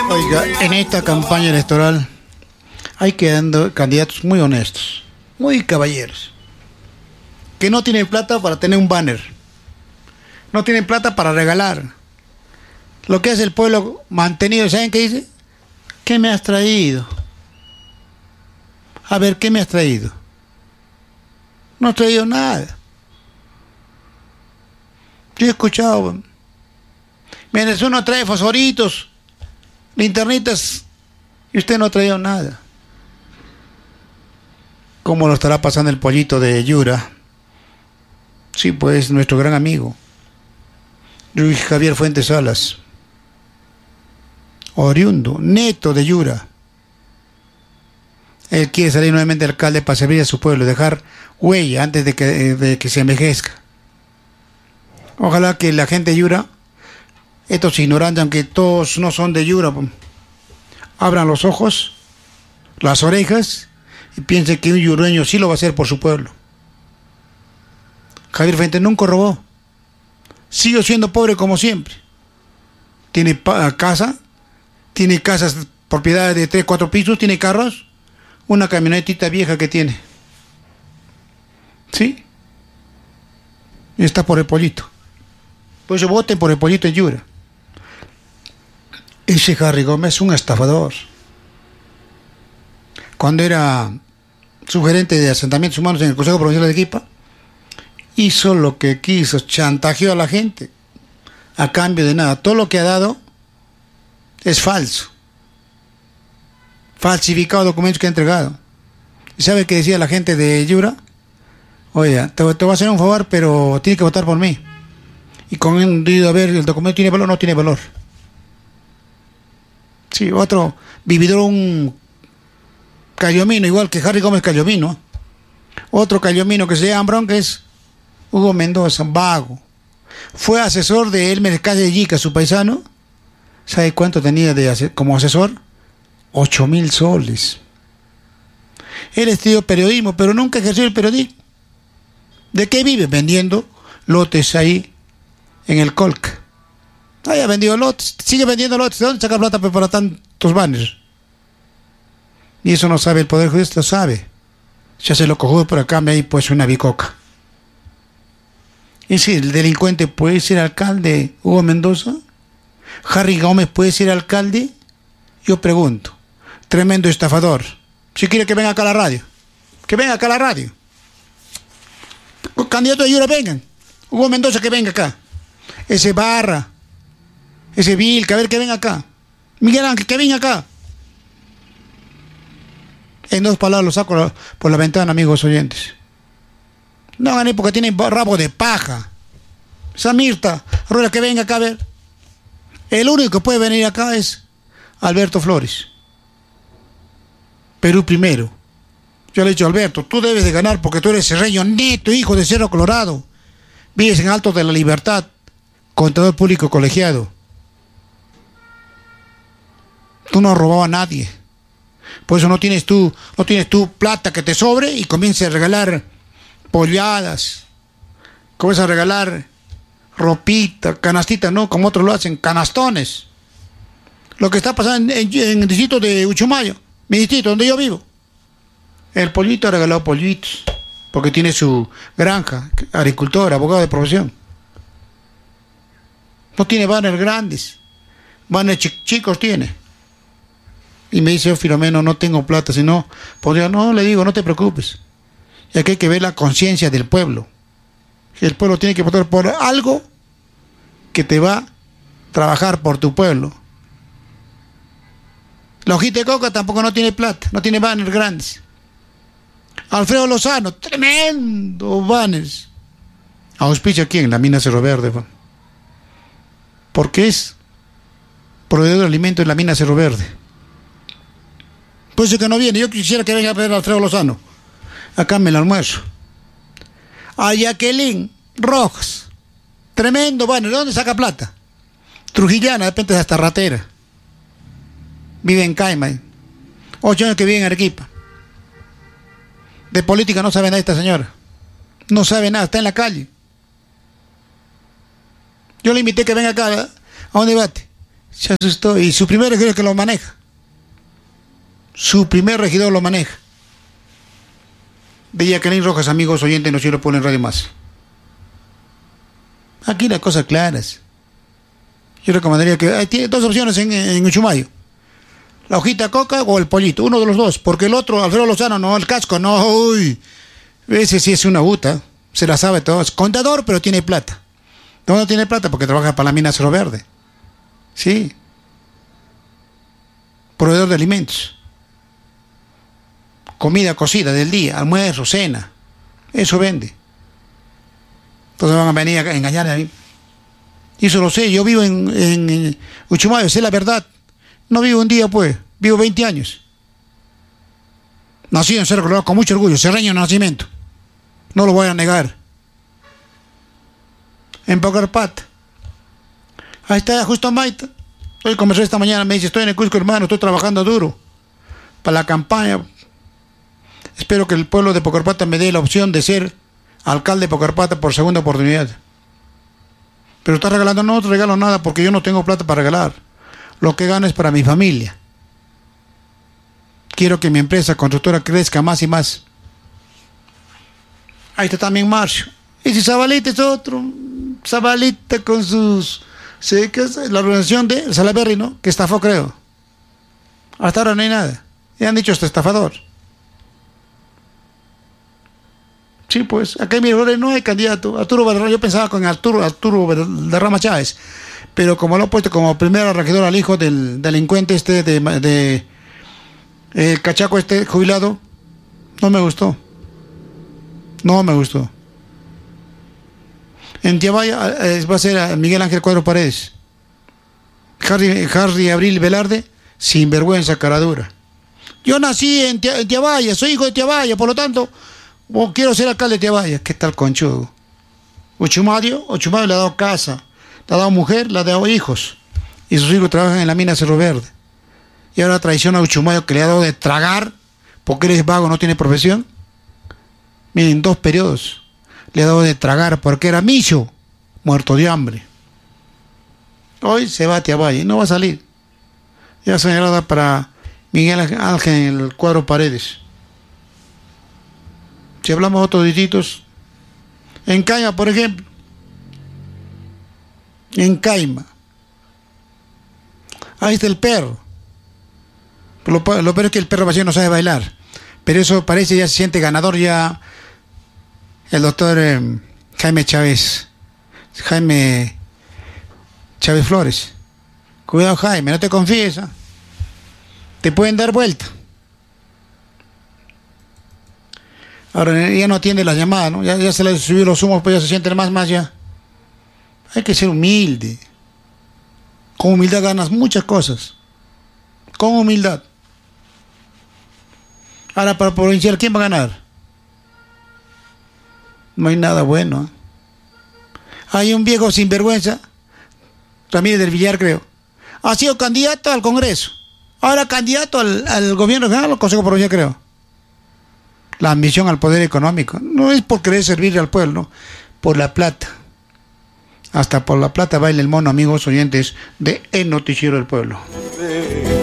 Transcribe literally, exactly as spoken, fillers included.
Oiga, en esta campaña electoral hay quedando candidatos muy honestos, muy caballeros, que no tienen plata para tener un banner, no tienen plata para regalar. Lo que hace el pueblo mantenido, ¿saben qué dice? ¿Qué me has traído? A ver, ¿qué me has traído? No he traído nada. Yo he escuchado, mientras uno trae fosforitos, linternitas, y usted no ha traído nada. ¿Cómo lo estará pasando el pollito de Yura? Sí, pues nuestro gran amigo Luis Javier Fuentes Salas, oriundo, neto de Yura. Él quiere salir nuevamente alcalde para servir a su pueblo, dejar huella antes de que, de que se envejezca. Ojalá que la gente de Yura, estos ignorantes, aunque todos no son de Yura, abran los ojos, las orejas y piensen que un yureño sí lo va a hacer por su pueblo. Javier Fuentes nunca robó. Sigue siendo pobre como siempre. Tiene casa, tiene casas, propiedades de tres, cuatro pisos, tiene carros, una camionetita vieja que tiene. ¿Sí? Y está por el pollito. Por eso voten por el pollito en Yura. Ese Harry Gómez es un estafador. Cuando era sugerente de asentamientos humanos en el Consejo Provincial de Arequipa, hizo lo que quiso, chantajeó a la gente a cambio de nada. Todo lo que ha dado es falso. Falsificado documentos que ha entregado. ¿Y sabe qué decía la gente de Yura? Oye, te, te voy a hacer un favor, pero tienes que votar por mí. Y con un dedo a ver, el documento tiene valor, no tiene valor. Sí, otro vividor, un cayomino, igual que Harry Gómez Cayomino. Otro cayomino que se llama Ambrón, que es Hugo Mendoza, vago. Fue asesor de Elmer Calle Yica, su paisano. ¿Sabe cuánto tenía de como asesor? Ocho mil soles. Él estudió periodismo, pero nunca ejerció el periodismo. ¿De qué vive? Vendiendo lotes ahí en el Colca. Haya vendido lotes, sigue vendiendo lotes. ¿De dónde saca plata para tantos banners? Y eso no sabe el Poder Judicial, lo sabe. Ya se lo cogió por acá, me hay pues una bicoca. ¿Es el delincuente puede ser alcalde, Hugo Mendoza? ¿Harry Gómez puede ser alcalde? Yo pregunto. Tremendo estafador. Si quiere que venga acá a la radio, que venga acá a la radio. Candidato de Yura, vengan. Hugo Mendoza, que venga acá. Ese Barra, ese Vilca, a ver, que venga acá. Miguel Ángel, que venga acá. En dos palabras lo saco por la ventana, amigos oyentes. No gané porque tienen rabo de paja. Esa Mirta, Rueda, que venga acá a ver. El único que puede venir acá es Alberto Flores. Perú primero. Yo le he dicho, Alberto, tú debes de ganar porque tú eres serreño neto, hijo de Cerro Colorado. Vives en Alto de la Libertad, contador público colegiado. Tú no has robado a nadie. Por eso no tienes tú, no tienes tú plata que te sobre y comiences a regalar polladas. Comienzas a regalar ropita, canastita, no, como otros lo hacen, canastones. Lo que está pasando en, en, en el distrito de Uchumayo, mi distrito, donde yo vivo. El pollito ha regalado pollitos, porque tiene su granja, agricultor, abogado de profesión. No tiene banners grandes, banners ch- chicos tiene. Y me dice, oh, Filomeno, no tengo plata, si no, podría, no, le digo, no te preocupes. Y aquí hay que ver la conciencia del pueblo. El pueblo tiene que votar por algo que te va a trabajar por tu pueblo. La hojita de coca tampoco no tiene plata, no tiene banners grandes. Alfredo Lozano, tremendo banners. Auspicia quién, la mina Cerro Verde. Porque es proveedor de alimentos en la mina Cerro Verde. Por eso que no viene. Yo quisiera que venga a ver a Alfredo Lozano. Acá me el almuerzo. A Jacqueline Rojas. Tremendo banner. ¿De dónde saca plata? Trujillana, de repente es hasta ratera. Vive en Caima. Ocho años que vive en Arequipa. De política no sabe nada esta señora. No sabe nada, está en la calle. Yo le invité que venga acá a un debate. Se asustó. Y su primer regidor que lo maneja. Su primer regidor lo maneja. De Jacqueline Rojas, amigos oyentes, no sirve poner radio más. Aquí las cosas claras. Yo recomendaría que... Hay tiene dos opciones en, en Uchumayo. La hojita coca o el pollito. Uno de los dos. Porque el otro, Alfredo Lozano, no, el casco, no. Uy. Ese sí es una buta. Se la sabe todo. Es contador, pero tiene plata. ¿Dónde tiene plata? Porque trabaja para la mina Cerro Verde. Sí. Proveedor de alimentos. Comida cocida del día, almuerzo, cena. Eso vende. Entonces van a venir a engañar a mí. Y eso lo sé. Yo vivo en, en Uchumayo, sé la verdad. No vivo un día, pues. Vivo veinte años. Nací en Cerro Colorado con mucho orgullo. Cerreño de nacimiento. No lo voy a negar. En Pocarpata. Ahí está justo Maita. Hoy conversé esta mañana, me dice, estoy en el Cusco, hermano, estoy trabajando duro para la campaña. Espero que el pueblo de Pocarpata me dé la opción de ser alcalde de Pocarpata por segunda oportunidad. Pero está regalando, no te regalo nada porque yo no tengo plata para regalar. Lo que gano es para mi familia. Quiero que mi empresa constructora crezca más y más. Ahí está también Marcio. Y si Zabalita es otro, Zabalita con sus secas, la organización de Salaberry, ¿no? Que estafó, creo. Hasta ahora no hay nada. Ya han dicho este estafador. Sí, pues, acá en Miraflores no hay candidato. Arturo Valderrama, yo pensaba con Arturo, Arturo Valderrama Chávez, pero como lo he puesto como primera regidora al hijo del delincuente este, de, de el cachaco este jubilado, no me gustó. No me gustó. En Tiabaya eh, va a ser Miguel Ángel Cuadro Paredes. Harry, Harry Abril Velarde, sinvergüenza, caradura. Yo nací en Tiabaya, soy hijo de Tiabaya, por lo tanto, oh, quiero ser alcalde de Tiabaya. ¿Qué tal conchudo? Uchumayo, Uchumayo le ha dado casa, le ha dado mujer, le ha dado hijos. Y sus hijos trabajan en la mina Cerro Verde. Y ahora traiciona a Uchumayo que le ha dado de tragar porque eres vago, no tiene profesión. Miren, dos periodos le ha dado de tragar porque era micho, muerto de hambre. Hoy se va a Tiabaya y no va a salir. Ya señalada para Miguel Ángel el Cuadro Paredes. Si hablamos de otros distritos, en Caima, por ejemplo, en Caima, ahí está el perro. Lo, lo peor es que el perro vacío no sabe bailar, pero eso parece ya se siente ganador ya el doctor eh, Jaime Chávez, Jaime Chávez Flores. Cuidado, Jaime, no te confíes, ¿eh? Te pueden dar vuelta. Ahora ya no atiende las llamadas, ¿no? Ya, ya se le subió los humos, pues ya se sienten más, más ya. Hay que ser humilde. Con humildad ganas muchas cosas. Con humildad. Ahora para provincial, ¿quién va a ganar? No hay nada bueno, ¿eh? Hay un viejo sinvergüenza, Ramírez del Villar, creo. Ha sido candidato al Congreso. Ahora candidato al, al gobierno general, al Consejo Provincial, creo. La ambición al poder económico. No es por querer servir al pueblo, por la plata. Hasta por la plata baila el mono, amigos oyentes de El Noticiero del Pueblo.